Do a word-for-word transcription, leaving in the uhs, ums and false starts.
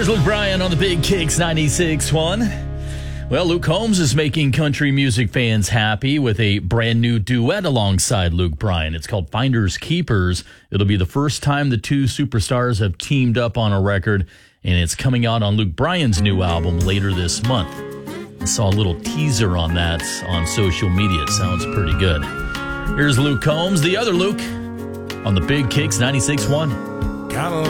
Here's Luke Bryan on the Big Kicks ninety-six point one. Well, Luke Combs is making country music fans happy with a brand new duet alongside Luke Bryan. It's called Finders Keepers. It'll be the first time the two superstars have teamed up on a record, and it's coming out on Luke Bryan's new album later this month. I saw a little teaser on that on social media. It sounds pretty good. Here's Luke Combs, the other Luke, on the Big Kicks ninety-six point one.